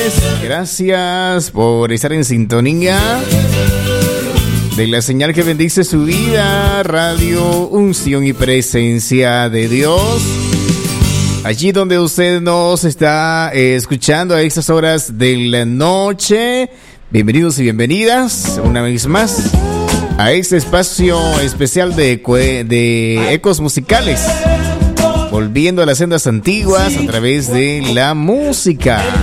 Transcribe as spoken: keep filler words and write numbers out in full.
Gracias por estar en sintonía de la señal que bendice su vida, Radio Unción y Presencia de Dios. Allí donde usted nos está eh, escuchando a estas horas de la noche, bienvenidos y bienvenidas una vez más a este espacio especial de, de ecos musicales, volviendo a las sendas antiguas a través de la música.